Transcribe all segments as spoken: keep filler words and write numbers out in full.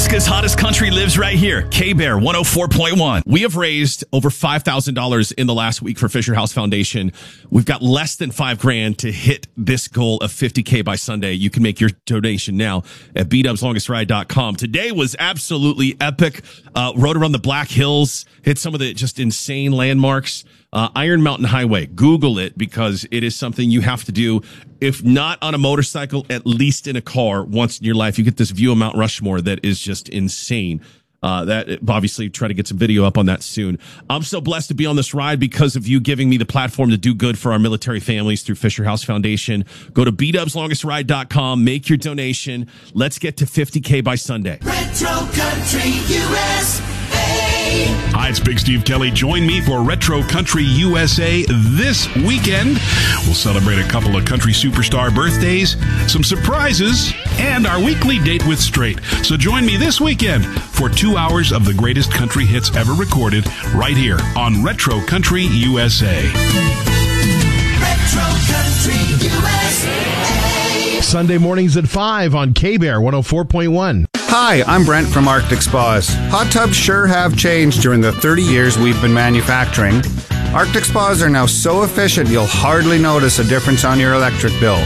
Nebraska's hottest country lives right here. K-Bear one oh four point one. We have raised over five thousand dollars in the last week for Fisher House Foundation. We've got less than five grand to hit this goal of fifty K by Sunday. You can make your donation now at b dubs longest ride dot com. Today was absolutely epic. Uh, rode around the Black Hills, hit some of the just insane landmarks. Uh, Iron Mountain Highway. Google it because it is something you have to do. If not on a motorcycle, at least in a car once in your life. You get this view of Mount Rushmore that is just insane. Uh, that obviously try to get some video up on that soon. I'm so blessed to be on this ride because of you giving me the platform to do good for our military families through Fisher House Foundation. Go to b dubs longest ride dot com, make your donation. Let's get to fifty K by Sunday. Retro Country U S A. Hi, it's Big Steve Kelly. Join me for Retro Country U S A this weekend. We'll celebrate a couple of country superstar birthdays, some surprises, and our weekly date with Straight. So join me this weekend for two hours of the greatest country hits ever recorded right here on Retro Country U S A. Retro Country U S A. Sunday mornings at five on K-Bear one oh four point one. Hi, I'm Brent from Arctic Spas. Hot tubs sure have changed during the thirty years we've been manufacturing. Arctic Spas are now so efficient you'll hardly notice a difference on your electric bill.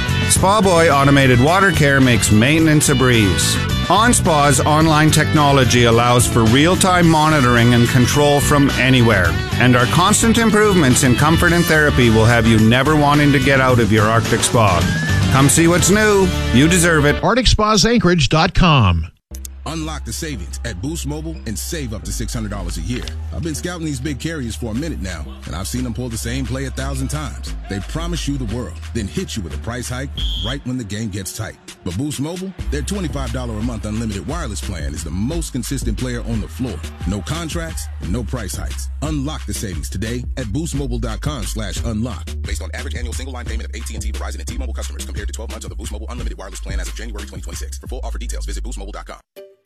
Spa Boy Automated Water Care makes maintenance a breeze. OnSpa's online technology allows for real-time monitoring and control from anywhere. And our constant improvements in comfort and therapy will have you never wanting to get out of your Arctic Spa. Come see what's new. You deserve it. arctic spas anchorage dot com. Unlock the savings at Boost Mobile and save up to six hundred dollars a year. I've been scouting these big carriers for a minute now, and I've seen them pull the same play a thousand times. They promise you the world, then hit you with a price hike right when the game gets tight. But Boost Mobile, their twenty-five dollars a month unlimited wireless plan is the most consistent player on the floor. No contracts and no price hikes. Unlock the savings today at boostmobile.com slash unlock. Based on average annual single line payment of A T and T, Verizon, and T-Mobile customers compared to twelve months of the Boost Mobile unlimited wireless plan as of January twenty twenty-six. For full offer details, visit boost mobile dot com.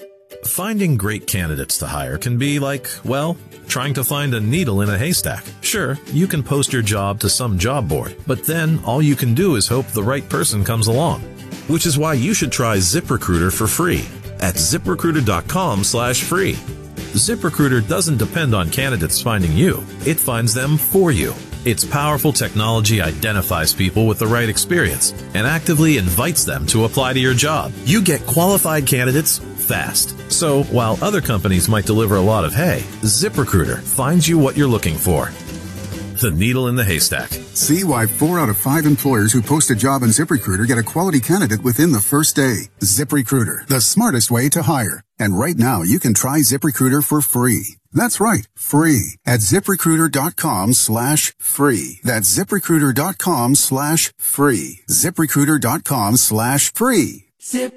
Finding great candidates to hire can be like, well, trying to find a needle in a haystack. Sure, you can post your job to some job board, but then all you can do is hope the right person comes along. Which is why you should try ZipRecruiter for free at zip recruiter dot com slash free. ZipRecruiter doesn't depend on candidates finding you. It finds them for you. Its powerful technology identifies people with the right experience and actively invites them to apply to your job. You get qualified candidates fast. So while other companies might deliver a lot of hay, ZipRecruiter finds you what you're looking for. The needle in the haystack. See why four out of five employers who post a job on ZipRecruiter get a quality candidate within the first day. ZipRecruiter, the smartest way to hire. And right now, you can try ZipRecruiter for free. That's right, free at ZipRecruiter.com slash free. That's ZipRecruiter.com slash free. ZipRecruiter.com slash free.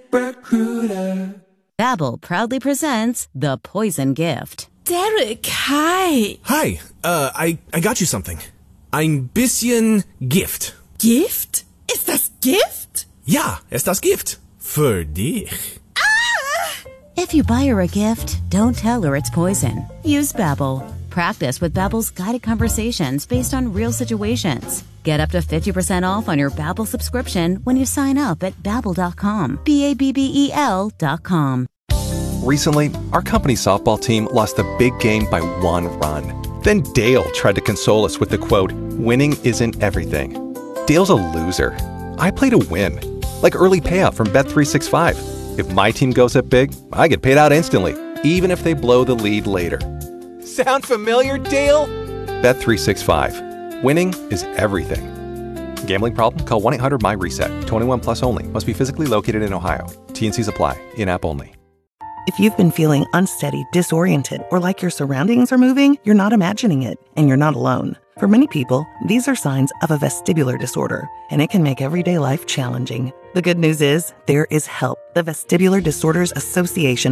ZipRecruiter. Babbel proudly presents The Poison Gift. Derek, hi. Hi, uh, I, I got you something. Ein bisschen Gift. Gift? Ist das Gift? Ja, ist das Gift. Für dich. Ah! If you buy her a gift, don't tell her it's poison. Use Babbel. Practice with Babbel's guided conversations based on real situations. Get up to fifty percent off on your Babbel subscription when you sign up at babbel dot com. B A B B E L dot com. Recently, our company's softball team lost a big game by one run. Then Dale tried to console us with the quote, "Winning isn't everything." Dale's a loser. I play to win. Like early payout from Bet three sixty-five. If my team goes up big, I get paid out instantly, even if they blow the lead later. Sound familiar, Dale? Bet three sixty-five. Winning is everything. Gambling problem? Call one eight hundred my reset. twenty-one plus only. Must be physically located in Ohio. T and Cs apply. In-app only. If you've been feeling unsteady, disoriented, or like your surroundings are moving, you're not imagining it, and you're not alone. For many people, these are signs of a vestibular disorder, and it can make everyday life challenging. The good news is, there is help. The Vestibular Disorders Association